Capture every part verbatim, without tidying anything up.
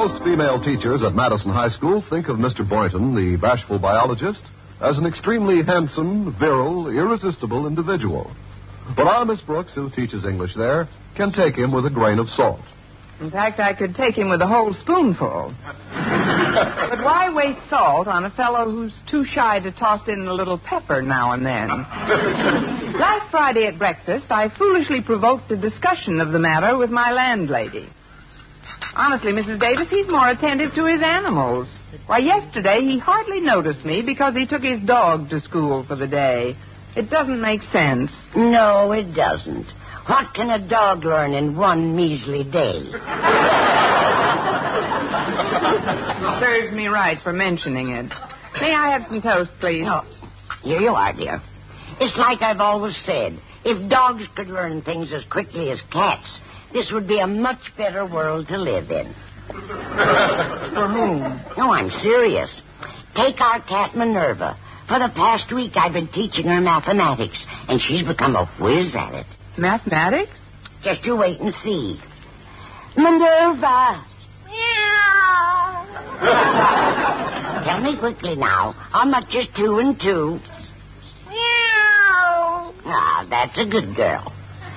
Most female teachers at Madison High School think of Mister Boynton, the bashful biologist, as an extremely handsome, virile, irresistible individual. But our Miss Brooks, who teaches English there, can take him with a grain of salt. In fact, I could take him with a whole spoonful. But why waste salt on a fellow who's too shy to toss in a little pepper now and then? Last Friday at breakfast, I foolishly provoked a discussion of the matter with my landlady. Honestly, Missus Davis, he's more attentive to his animals. Why, yesterday he hardly noticed me because he took his dog to school for the day. It doesn't make sense. No, it doesn't. What can a dog learn in one measly day? Serves me right for mentioning it. May I have some toast, please? Oh, here you are, dear. It's like I've always said. If dogs could learn things as quickly as cats, this would be a much better world to live in. For whom? No, I'm serious. Take our cat Minerva. For the past week, I've been teaching her mathematics, and she's become a whiz at it. Mathematics? Just you wait and see. Minerva! Meow! Tell me quickly now, how much is two and two? Meow! Ah, that's a good girl.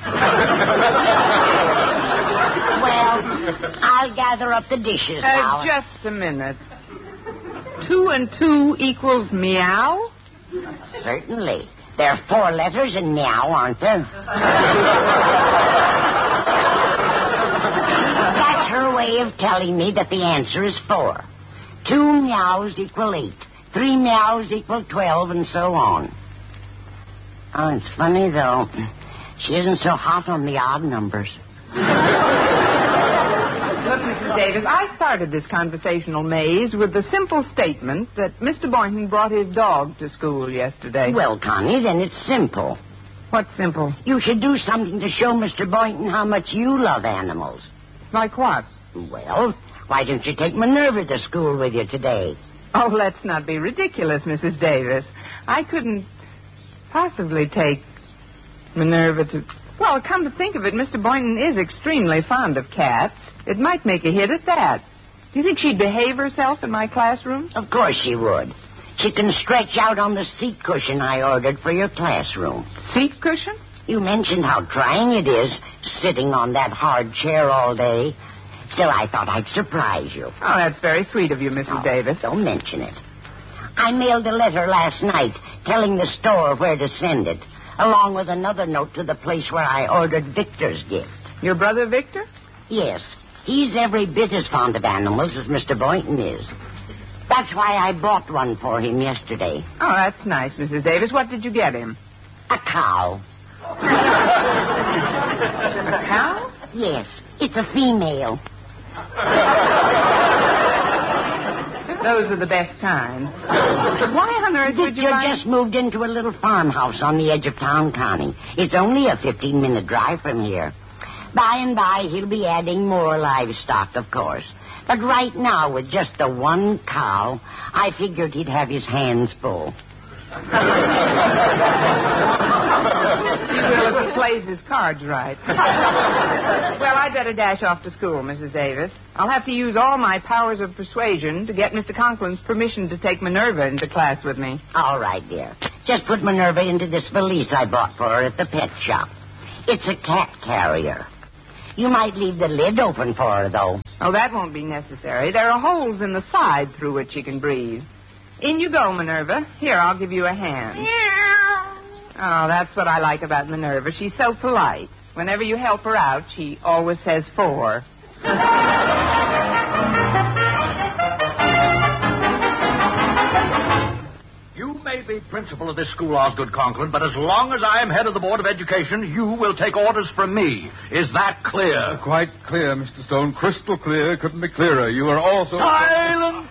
Well, I'll gather up the dishes uh, now. Just a minute. Two and two equals meow? Certainly. There are four letters in meow, aren't there? That's her way of telling me that the answer is four. Two meows equal eight. Three meows equal twelve, and so on. Oh, it's funny, though. She isn't so hot on the odd numbers. Look, Missus Davis, I started this conversational maze with the simple statement that Mister Boynton brought his dog to school yesterday. Well, Connie, then it's simple. What's simple? You should do something to show Mister Boynton how much you love animals. Like what? Well, why don't you take Minerva to school with you today? Oh, let's not be ridiculous, Missus Davis. I couldn't possibly take Minerva to... Well, come to think of it, Mister Boynton is extremely fond of cats. It might make a hit at that. Do you think she'd behave herself in my classroom? Of course she would. She can stretch out on the seat cushion I ordered for your classroom. Seat cushion? You mentioned how trying it is, sitting on that hard chair all day. Still, I thought I'd surprise you. Oh, that's very sweet of you, Missus Oh, Davis. Don't mention it. I mailed a letter last night telling the store where to send it, along with another note to the place where I ordered Victor's gift. Your brother, Victor? Yes. He's every bit as fond of animals as Mister Boynton is. That's why I bought one for him yesterday. Oh, that's nice, Missus Davis. What did you get him? A cow. A cow? Yes. It's a female. Those are the best kind. Why on earth would you Victor buy... just moved into a little farmhouse on the edge of town, Connie. It's only a fifteen-minute drive from here. By and by, he'll be adding more livestock, of course. But right now, with just the one cow, I figured he'd have his hands full. He will if he plays his cards right. Well, I'd better dash off to school, Missus Davis. I'll have to use all my powers of persuasion to get Mister Conklin's permission to take Minerva into class with me. All right, dear. Just put Minerva into this valise I bought for her at the pet shop. It's a cat carrier. You might leave the lid open for her, though. Oh, that won't be necessary. There are holes in the side through which she can breathe. In you go, Minerva. Here, I'll give you a hand. Oh, that's what I like about Minerva. She's so polite. Whenever you help her out, she always says four. You may be principal of this school, Osgood Conklin, but as long as I am head of the Board of Education, you will take orders from me. Is that clear? Uh, quite clear, Mister Stone. Crystal clear. Couldn't be clearer. You are also... Silence!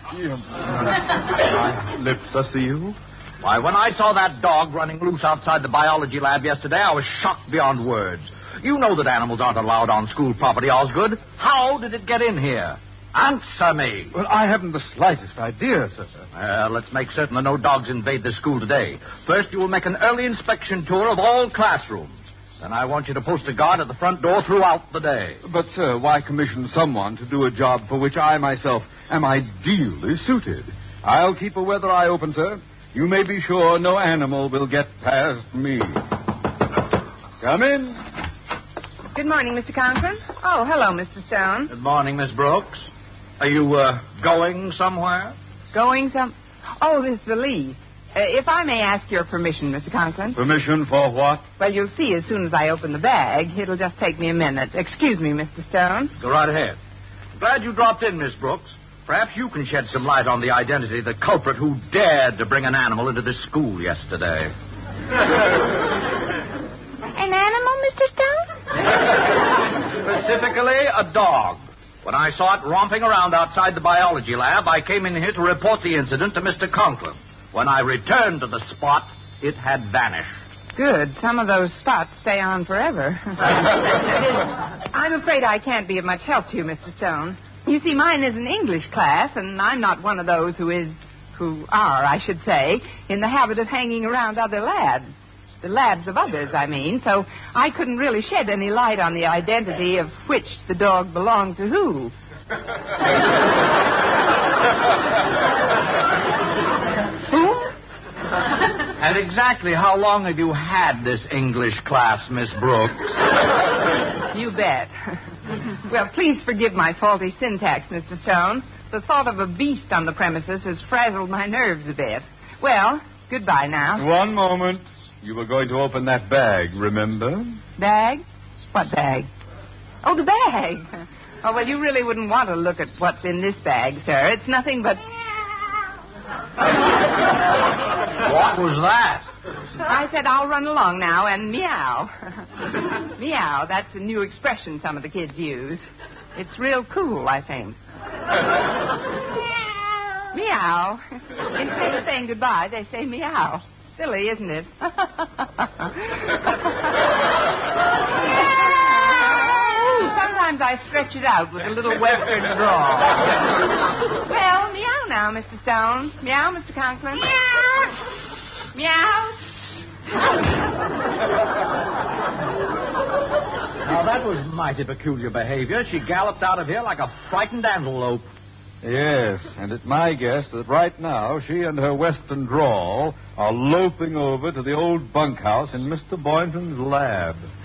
My lips are sealed. Why, when I saw that dog running loose outside the biology lab yesterday, I was shocked beyond words. You know that animals aren't allowed on school property, Osgood. How did it get in here? Answer me. Well, I haven't the slightest idea, sir. Well, let's make certain that no dogs invade this school today. First, you will make an early inspection tour of all classrooms. Then I want you to post a guard at the front door throughout the day. But, sir, why commission someone to do a job for which I myself am ideally suited? I'll keep a weather eye open, sir. You may be sure no animal will get past me. Come in. Good morning, Mister Conklin. Oh, hello, Mister Stone. Good morning, Miss Brooks. Are you, uh, going somewhere? Going some... Oh, this is the Lee. Uh, if I may ask your permission, Mister Conklin. Permission for what? Well, you'll see as soon as I open the bag. It'll just take me a minute. Excuse me, Mister Stone. Go right ahead. Glad you dropped in, Miss Brooks. Perhaps you can shed some light on the identity of the culprit who dared to bring an animal into this school yesterday. An animal, Mister Stone? Specifically, a dog. When I saw it romping around outside the biology lab, I came in here to report the incident to Mister Conklin. When I returned to the spot, it had vanished. Good. Some of those spots stay on forever. I'm afraid I can't be of much help to you, Mister Stone. You see, mine is an English class, and I'm not one of those who is, who are, I should say, in the habit of hanging around other labs. The labs of others, I mean, so I couldn't really shed any light on the identity of which the dog belonged to who. Who? And exactly how long have you had this English class, Miss Brooks? You bet. Well, please forgive my faulty syntax, Mister Stone. The thought of a beast on the premises has frazzled my nerves a bit. Well, goodbye now. One moment. You were going to open that bag, remember? Bag? What bag? Oh, the bag. Oh, well, you really wouldn't want to look at what's in this bag, sir. It's nothing but... What was that? I said I'll run along now and meow. Meow, that's a new expression some of the kids use. It's real cool, I think. Meow. Instead of saying goodbye, they say meow. Silly, isn't it? Sometimes I stretch it out with a little western drawl. Well, meow now, Mister Stone. Meow, Mister Conklin. Meow. Meow. Now, that was mighty peculiar behavior. She galloped out of here like a frightened antelope. Yes, and it's my guess that right now she and her western drawl are loping over to the old bunkhouse in Mister Boynton's lab.